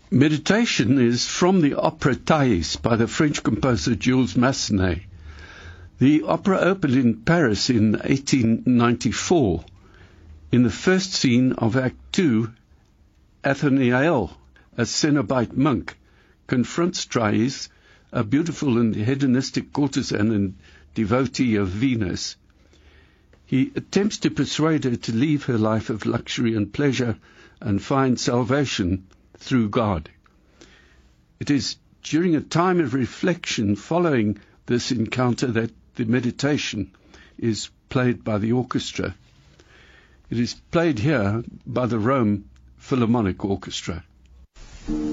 Meditation is from the opera Thais by the French composer Jules Massenet. The opera opened in Paris in 1894. In the first scene of Act 2, Athanael, a Cenobite monk, confronts Thais, a beautiful and hedonistic courtesan and devotee of Venus. He attempts to persuade her to leave her life of luxury and pleasure and find salvation through God. It is during a time of reflection following this encounter that the meditation is played by the orchestra. It is played here by the Rome Philharmonic Orchestra.